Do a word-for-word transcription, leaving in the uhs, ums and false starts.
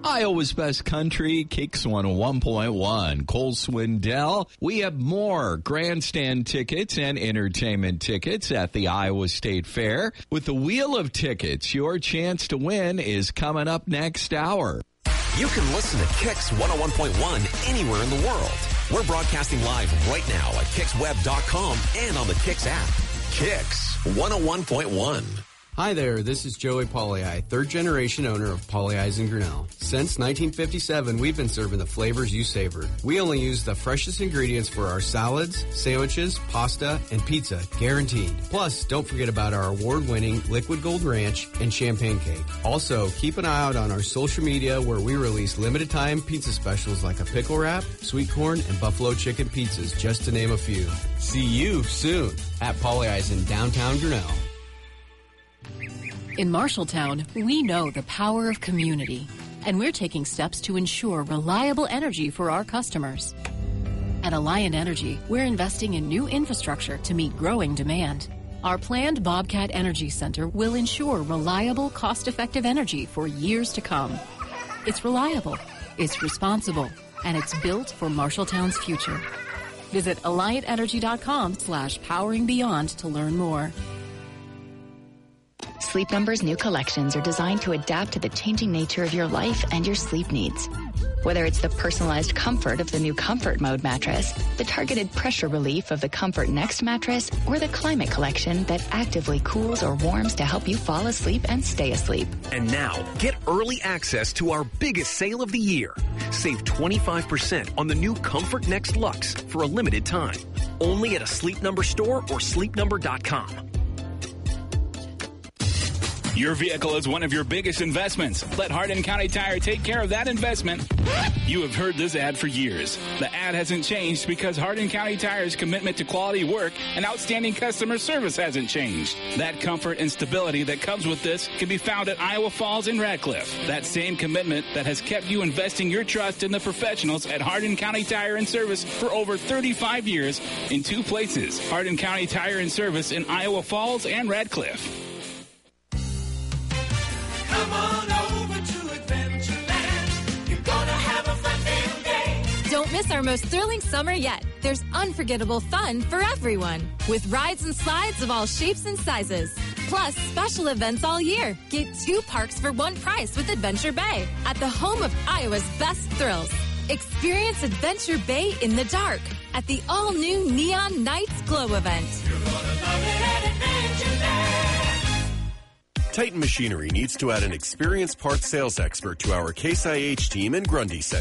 Iowa's Best Country, Kicks one oh one point one. Cole Swindell. We have more grandstand tickets and entertainment tickets at the Iowa State Fair. With the Wheel of Tickets, your chance to win is coming up next hour. You can listen to Kicks one oh one point one anywhere in the world. We're broadcasting live right now at kicks web dot com and on the Kicks app. Kicks one oh one point one. Hi there, this is Joey Pollei, third generation owner of Pollei in Grinnell. Since nineteen fifty-seven, we've been serving the flavors you savor. We only use the freshest ingredients for our salads, sandwiches, pasta, and pizza, guaranteed. Plus, don't forget about our award-winning Liquid Gold Ranch and Champagne Cake. Also, keep an eye out on our social media where we release limited-time pizza specials like a pickle wrap, sweet corn, and buffalo chicken pizzas, just to name a few. See you soon at Pollei's in downtown Grinnell. In Marshalltown, we know the power of community, and we're taking steps to ensure reliable energy for our customers. At Alliant Energy, we're investing in new infrastructure to meet growing demand. Our planned Bobcat Energy Center will ensure reliable, cost-effective energy for years to come. It's reliable, it's responsible, and it's built for Marshalltown's future. Visit alliant energy dot com slash powering beyond to learn more. Sleep Number's new collections are designed to adapt to the changing nature of your life and your sleep needs. Whether it's the personalized comfort of the new Comfort Mode mattress, the targeted pressure relief of the Comfort Next mattress, or the Climate Collection that actively cools or warms to help you fall asleep and stay asleep. And now, get early access to our biggest sale of the year. Save twenty-five percent on the new Comfort Next Luxe for a limited time. Only at a Sleep Number store or sleep number dot com. Your vehicle is one of your biggest investments. Let Hardin County Tire take care of that investment. You have heard this ad for years. The ad hasn't changed because Hardin County Tire's commitment to quality work and outstanding customer service hasn't changed. That comfort and stability that comes with this can be found at Iowa Falls and Radcliffe. That same commitment that has kept you investing your trust in the professionals at Hardin County Tire and Service for over thirty-five years in two places. Hardin County Tire and Service in Iowa Falls and Radcliffe. Come on over to Adventureland. You're gonna have a fun day. Don't miss our most thrilling summer yet. There's unforgettable fun for everyone, with rides and slides of all shapes and sizes. Plus, special events all year. Get two parks for one price with Adventure Bay at the home of Iowa's best thrills. Experience Adventure Bay in the dark at the all-new Neon Nights Glow event. You're gonna love it at Adventureland. Titan Machinery needs to add an experienced parts sales expert to our Case I H team in Grundy Center.